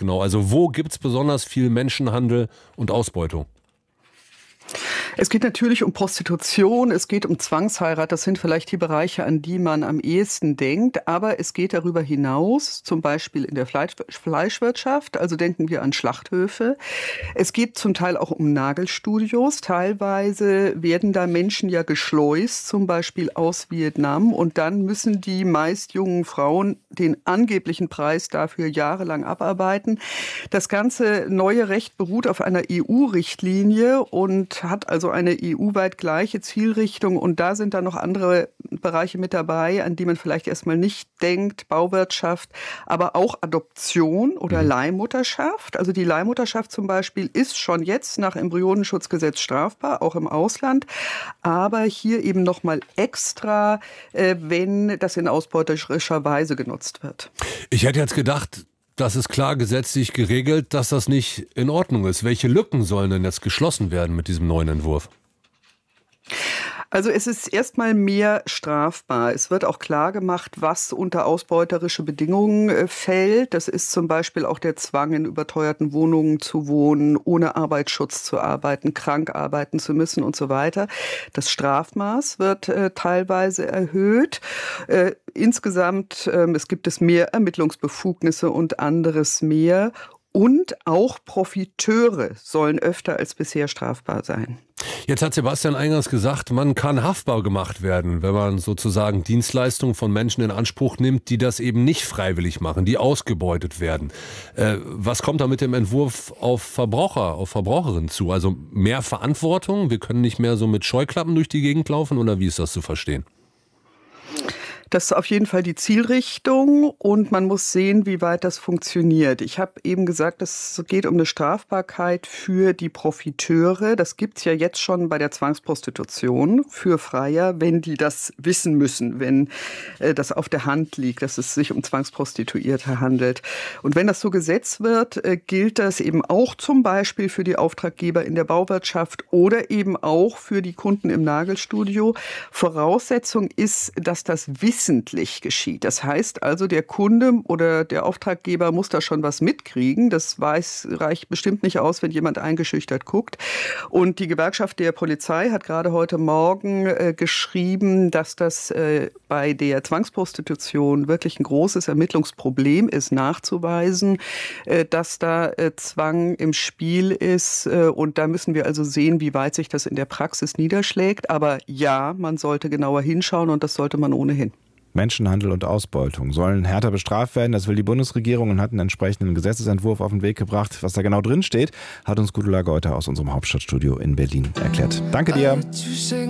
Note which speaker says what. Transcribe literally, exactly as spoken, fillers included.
Speaker 1: genau? Also wo gibt es besonders viel Menschenhandel und Ausbeutung?
Speaker 2: Es geht natürlich um Prostitution, es geht um Zwangsheirat. Das sind vielleicht die Bereiche, an die man am ehesten denkt. Aber es geht darüber hinaus, zum Beispiel in der Fleischwirtschaft. Also denken wir an Schlachthöfe. Es geht zum Teil auch um Nagelstudios. Teilweise werden da Menschen ja geschleust, zum Beispiel aus Vietnam. Und dann müssen die meist jungen Frauen den angeblichen Preis dafür jahrelang abarbeiten. Das ganze neue Recht beruht auf einer E U-Richtlinie und hat also eine E U-weit gleiche Zielrichtung. Und da sind dann noch andere Bereiche mit dabei, an die man vielleicht erstmal nicht denkt. Bauwirtschaft, aber auch Adoption oder mhm. Leihmutterschaft. Also die Leihmutterschaft zum Beispiel ist schon jetzt nach Embryonenschutzgesetz strafbar, auch im Ausland. Aber hier eben nochmal extra, äh, wenn das in ausbeuterischer Weise genutzt wird.
Speaker 1: Ich hätte jetzt gedacht, das ist klar gesetzlich geregelt, dass das nicht in Ordnung ist. Welche Lücken sollen denn jetzt geschlossen werden mit diesem neuen Entwurf?
Speaker 2: Also es ist erstmal mehr strafbar. Es wird auch klar gemacht, was unter ausbeuterische Bedingungen äh, fällt. Das ist zum Beispiel auch der Zwang, in überteuerten Wohnungen zu wohnen, ohne Arbeitsschutz zu arbeiten, krank arbeiten zu müssen und so weiter. Das Strafmaß wird äh, teilweise erhöht. Äh, insgesamt äh, es gibt es mehr Ermittlungsbefugnisse und anderes mehr. Und auch Profiteure sollen öfter als bisher strafbar sein.
Speaker 1: Jetzt hat Sebastian eingangs gesagt, man kann haftbar gemacht werden, wenn man sozusagen Dienstleistungen von Menschen in Anspruch nimmt, die das eben nicht freiwillig machen, die ausgebeutet werden. Äh, was kommt da mit dem Entwurf auf Verbraucher, auf Verbraucherinnen zu? Also mehr Verantwortung? Wir können nicht mehr so mit Scheuklappen durch die Gegend laufen oder wie ist das zu verstehen?
Speaker 2: Das ist auf jeden Fall die Zielrichtung und man muss sehen, wie weit das funktioniert. Ich habe eben gesagt, es geht um eine Strafbarkeit für die Profiteure. Das gibt es ja jetzt schon bei der Zwangsprostitution für Freier, wenn die das wissen müssen, wenn äh, das auf der Hand liegt, dass es sich um Zwangsprostituierte handelt. Und wenn das so gesetzt wird, äh, gilt das eben auch zum Beispiel für die Auftraggeber in der Bauwirtschaft oder eben auch für die Kunden im Nagelstudio. Voraussetzung ist, dass das Wissen wissentlich geschieht. Das heißt also, der Kunde oder der Auftraggeber muss da schon was mitkriegen. Das weiß, reicht bestimmt nicht aus, wenn jemand eingeschüchtert guckt. Und die Gewerkschaft der Polizei hat gerade heute Morgen äh, geschrieben, dass das äh, bei der Zwangsprostitution wirklich ein großes Ermittlungsproblem ist, nachzuweisen, äh, dass da äh, Zwang im Spiel ist. Äh, und da müssen wir also sehen, wie weit sich das in der Praxis niederschlägt. Aber ja, man sollte genauer hinschauen und das sollte man ohnehin.
Speaker 3: Menschenhandel und Ausbeutung sollen härter bestraft werden. Das will die Bundesregierung und hat einen entsprechenden Gesetzesentwurf auf den Weg gebracht. Was da genau drin steht, hat uns Gudula Geuter aus unserem Hauptstadtstudio in Berlin erklärt. Danke dir.